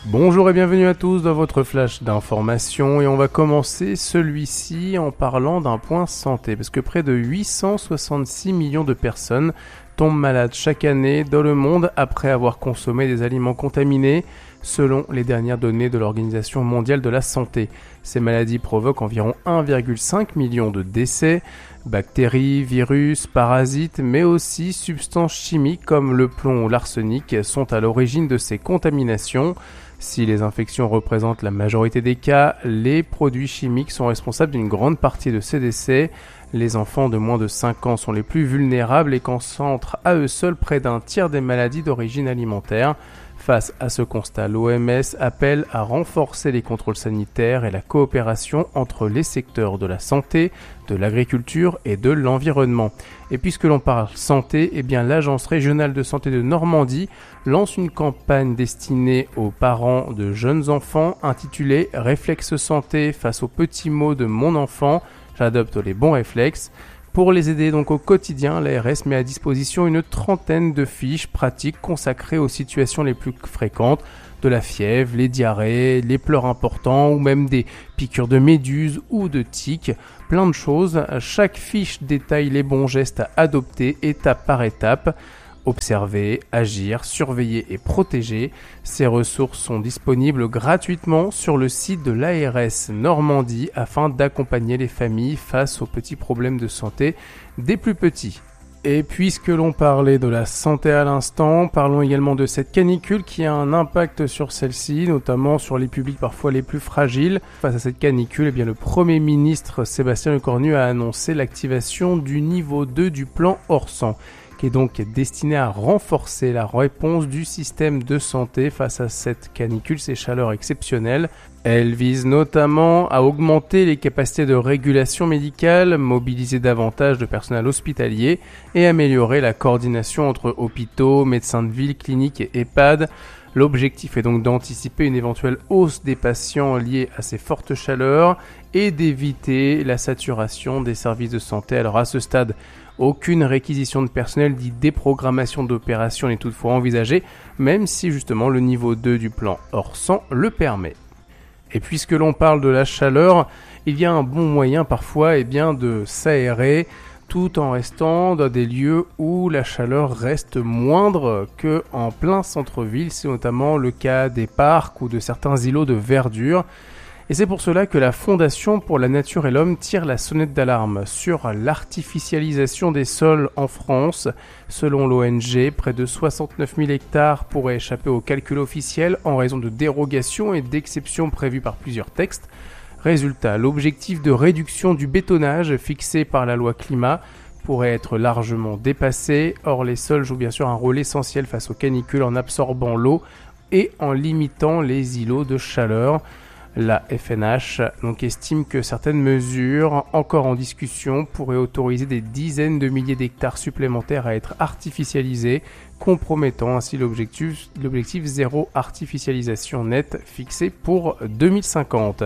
Bonjour et bienvenue à tous dans votre flash d'information et on va commencer celui-ci en parlant d'un point santé parce que près de 866 millions de personnes tombent malades chaque année dans le monde après avoir consommé des aliments contaminés selon les dernières données de l'Organisation mondiale de la santé. Ces maladies provoquent environ 1,5 million de décès, bactéries, virus, parasites mais aussi substances chimiques comme le plomb ou l'arsenic sont à l'origine de ces contaminations. Si les infections représentent la majorité des cas, les produits chimiques sont responsables d'une grande partie de ces décès. Les enfants de moins de 5 ans sont les plus vulnérables et concentrent à eux seuls près d'un tiers des maladies d'origine alimentaire. Face à ce constat, l'OMS appelle à renforcer les contrôles sanitaires et la coopération entre les secteurs de la santé, de l'agriculture et de l'environnement. Et puisque l'on parle santé, l'Agence régionale de santé de Normandie lance une campagne destinée aux parents de jeunes enfants intitulée « Réflexe santé face aux petits mots de mon enfant, j'adopte les bons réflexes ». Pour les aider donc au quotidien, l'ARS met à disposition une trentaine de fiches pratiques consacrées aux situations les plus fréquentes, de la fièvre, les diarrhées, les pleurs importants ou même des piqûres de méduses ou de tiques, plein de choses. Chaque fiche détaille les bons gestes à adopter étape par étape. Observer, agir, surveiller et protéger. Ces ressources sont disponibles gratuitement sur le site de l'ARS Normandie afin d'accompagner les familles face aux petits problèmes de santé des plus petits. Et puisque l'on parlait de la santé à l'instant, parlons également de cette canicule qui a un impact sur celle-ci, notamment sur les publics parfois les plus fragiles. Face à cette canicule, le Premier ministre Sébastien Lecornu a annoncé l'activation du niveau 2 du plan Orsan, qui est donc destiné à renforcer la réponse du système de santé face à cette canicule, ces chaleurs exceptionnelles. Elle vise notamment à augmenter les capacités de régulation médicale, mobiliser davantage de personnel hospitalier et améliorer la coordination entre hôpitaux, médecins de ville, cliniques et EHPAD. L'objectif est donc d'anticiper une éventuelle hausse des patients liés à ces fortes chaleurs et d'éviter la saturation des services de santé. Alors à ce stade, aucune réquisition de personnel dit déprogrammation d'opérations n'est toutefois envisagée, même si justement le niveau 2 du plan Orsan le permet. Et puisque l'on parle de la chaleur, il y a un bon moyen parfois de s'aérer tout en restant dans des lieux où la chaleur reste moindre qu'en plein centre-ville. C'est notamment le cas des parcs ou de certains îlots de verdure. Et c'est pour cela que la Fondation pour la Nature et l'Homme tire la sonnette d'alarme sur l'artificialisation des sols en France. Selon l'ONG, près de 69 000 hectares pourraient échapper au calcul officiel en raison de dérogations et d'exceptions prévues par plusieurs textes. Résultat, l'objectif de réduction du bétonnage fixé par la loi climat pourrait être largement dépassé. Or, les sols jouent bien sûr un rôle essentiel face aux canicules en absorbant l'eau et en limitant les îlots de chaleur. La FNH estime que certaines mesures encore en discussion pourraient autoriser des dizaines de milliers d'hectares supplémentaires à être artificialisés, compromettant ainsi l'objectif zéro artificialisation nette fixé pour 2050.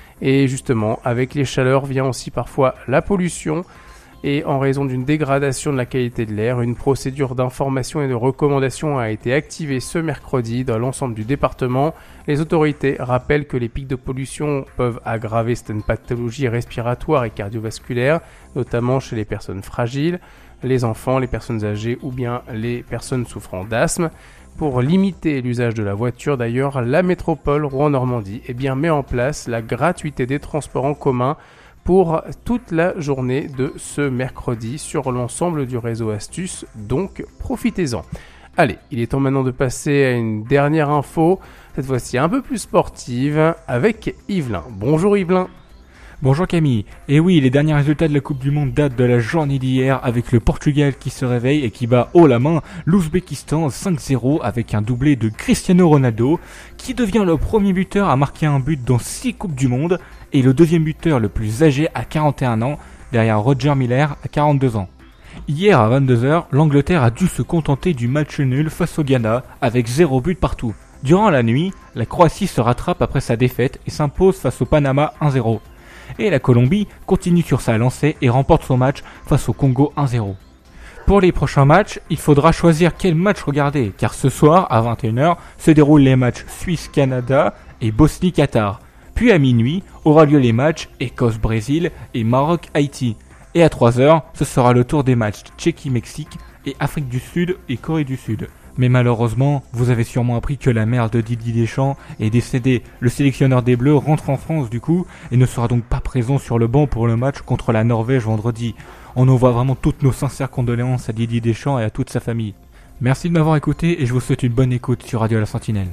Et justement, avec les chaleurs vient aussi parfois la pollution. Et en raison d'une dégradation de la qualité de l'air, une procédure d'information et de recommandation a été activée ce mercredi dans l'ensemble du département. Les autorités rappellent que les pics de pollution peuvent aggraver certaines pathologies respiratoires et cardiovasculaires, notamment chez les personnes fragiles, les enfants, les personnes âgées ou bien les personnes souffrant d'asthme. Pour limiter l'usage de la voiture d'ailleurs, la métropole Rouen-Normandie met en place la gratuité des transports en commun pour toute la journée de ce mercredi sur l'ensemble du réseau Astuce, donc profitez-en. Allez, il est temps maintenant de passer à une dernière info, cette fois-ci un peu plus sportive, avec Yvelin. Bonjour Yvelin. Bonjour Camille. Et oui, les derniers résultats de la Coupe du Monde datent de la journée d'hier avec le Portugal qui se réveille et qui bat haut la main l'Ouzbékistan 5-0 avec un doublé de Cristiano Ronaldo qui devient le premier buteur à marquer un but dans 6 Coupes du Monde et le deuxième buteur le plus âgé à 41 ans derrière Roger Miller à 42 ans. Hier à 22h, l'Angleterre a dû se contenter du match nul face au Ghana avec 0 but partout. Durant la nuit, la Croatie se rattrape après sa défaite et s'impose face au Panama 1-0. Et la Colombie continue sur sa lancée et remporte son match face au Congo 1-0. Pour les prochains matchs, il faudra choisir quel match regarder, car ce soir, à 21h, se déroulent les matchs Suisse-Canada et Bosnie-Qatar. Puis à minuit, aura lieu les matchs Écosse-Brésil et Maroc-Haïti. Et à 3h, ce sera le tour des matchs Tchéquie-Mexique et Afrique du Sud et Corée du Sud. Mais malheureusement, vous avez sûrement appris que la mère de Didier Deschamps est décédée. Le sélectionneur des Bleus rentre en France du coup et ne sera donc pas présent sur le banc pour le match contre la Norvège vendredi. On envoie vraiment toutes nos sincères condoléances à Didier Deschamps et à toute sa famille. Merci de m'avoir écouté et je vous souhaite une bonne écoute sur Radio La Sentinelle.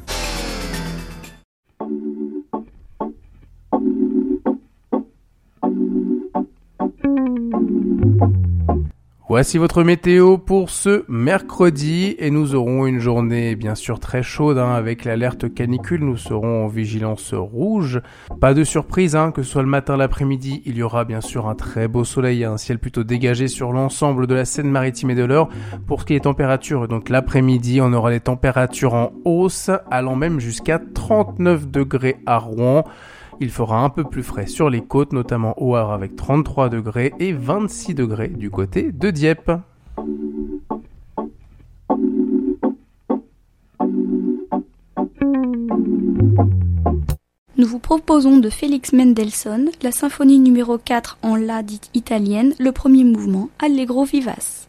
Voici votre météo pour ce mercredi et nous aurons une journée bien sûr très chaude avec l'alerte canicule, nous serons en vigilance rouge. Pas de surprise que ce soit le matin, l'après-midi, il y aura bien sûr un très beau soleil et un ciel plutôt dégagé sur l'ensemble de la Seine-Maritime et de l'Eure. Pour ce qui est température, donc l'après-midi, on aura les températures en hausse allant même jusqu'à 39 degrés à Rouen. Il fera un peu plus frais sur les côtes, notamment au Havre avec 33 degrés et 26 degrés du côté de Dieppe. Nous vous proposons de Félix Mendelssohn, la symphonie numéro 4 en La dite italienne, le premier mouvement, Allegro vivace.